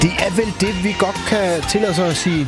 Det er vel det, vi godt kan tillade sig at sige.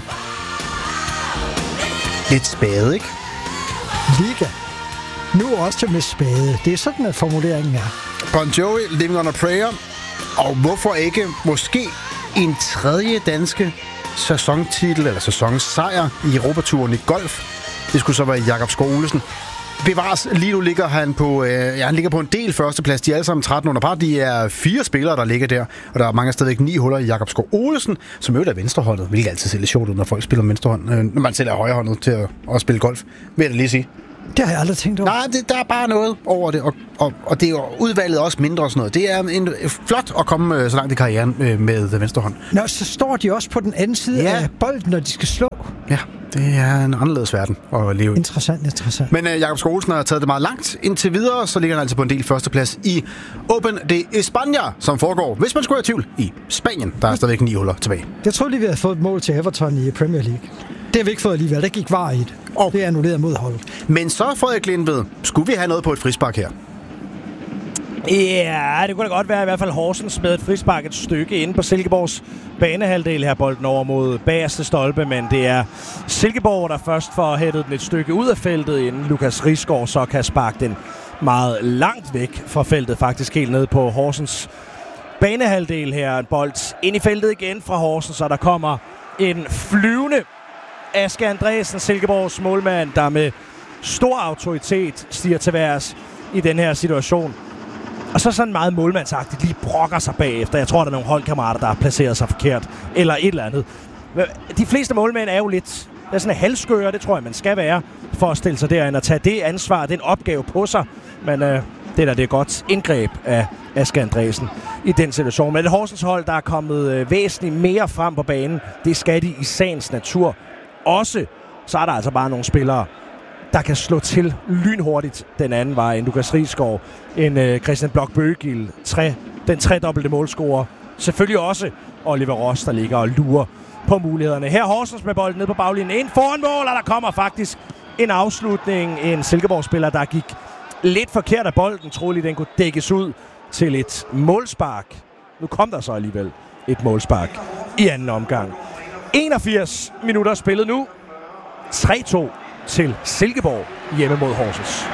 Lidt spade, ikke? Liga. Nu også med spade. Det er sådan, at formuleringen er. Bon Jovi, Living on a Prayer. Og hvorfor ikke måske en tredje danske sæsontitel, eller sæsonsejr i Europaturen i golf. Det skulle så være Jakob Skov Olesen. Bevares, lige nu ligger han på, han ligger på en del førsteplads. De er alle sammen 13 under par. De er 4 spillere, der ligger der. Og der er mange stadigvæk 9 huller i Jakob Skov Olesen, som øvrigt er venstrehåndet. Hvilket altid ser lidt sjovt ud, når folk spiller venstrehånd. Når man selv er højrehåndet til at spille golf, vil jeg da lige sige. Det har jeg aldrig tænkt over. Nej, der er bare noget over det, og det er jo udvalget også mindre og sådan noget. Det er flot at komme så langt i karrieren med venstre hånd. Nå, så står de også på den anden side af bolden, når de skal slå. Ja, det er en anderledes verden at leve i. Interessant. Men Jakob Skov Olesen har taget det meget langt indtil videre, så ligger han altså på en del førsteplads i Open de España, som foregår, hvis man skulle have tvivl, i Spanien. Der er stadigvæk 9 huller tilbage. Jeg troede lige, vi havde fået et mål til Everton i Premier League. Det har vi ikke fået alligevel. Der gik var i det. Det er annulleret mod holdet. Men så, Frederik Lindved, skulle vi have noget på et frispark her? Ja, det kunne da godt være i hvert fald Horsens med et frispark et stykke inde på Silkeborgs banehalvdel her, bolden over mod bagerste stolpe, men det er Silkeborg, der først får hættet den et stykke ud af feltet, inden Lukas Risgaard så kan sparke den meget langt væk fra feltet, faktisk helt ned på Horsens banehalvdel her. En bold ind i feltet igen fra Horsens, så der kommer en flyvende Aske Andresen, Silkeborgs målmand, der med stor autoritet stiger til værs i den her situation. Og så sådan meget målmandsagtigt lige brokker sig bagefter. Jeg tror, der er nogle holdkammerater, der har placeret sig forkert. Eller et eller andet. De fleste målmænd er jo lidt... Det er sådan en halvskøre, det tror jeg, man skal være, for at stille sig derind og tage det ansvar, den opgave på sig. Men det er godt indgreb af Aske Andresen i den situation. Men det Horsens hold, der er kommet væsentligt mere frem på banen, det skal de i sagens natur. Også så er der altså bare nogle spillere, der kan slå til lynhurtigt den anden vej. En Lukas Risgaard, en Christian Blok-Bøgil, den tredobbelte målscorer. Selvfølgelig også Oliver Ross, der ligger og lurer på mulighederne. Her Horsens med bolden ned på baglinjen. Ind foran mål, og der kommer faktisk en afslutning. En Silkeborg-spiller, der gik lidt forkert af bolden. Troligt, den kunne dækkes ud til et målspark. Nu kom der så alligevel et målspark i anden omgang. 81 minutter spillet nu. 3-2 til Silkeborg hjemme mod Horsens.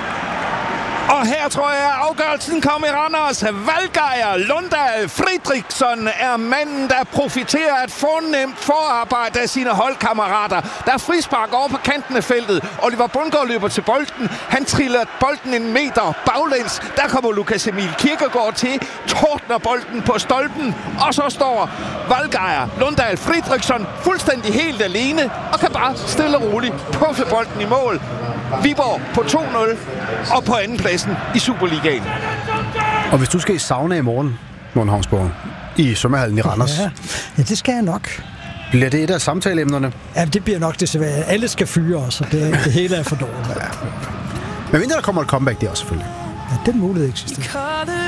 Og her tror jeg, afgørelsen kommer i Randers. Valgeier Lundahl Fridriksson er manden, der profiterer af et fornemt forarbejde af sine holdkammerater. Der er frispark over på kanten af feltet. Oliver Bundgaard løber til bolden. Han triller bolden en meter baglæns. Der kommer Lukas Emil Kirkegaard til. Tordner bolden på stolpen. Og så står Valgeier Lundahl Fridriksson fuldstændig helt alene. Og kan bare stille og roligt puffe bolden i mål. Viborg på 2-0 og på andenpladsen i Superligaen. Og hvis du skal i sauna i morgen, Morten Havnsborg, i svømmehallen i Randers. Ja, det skal jeg nok. Bliver det et af samtaleemnerne? Ja, det bliver nok det. Alle skal fyre os, og det hele er for dårligt. Men mindre der kommer et comeback der også selvfølgelig. Ja, den mulighed eksisterer.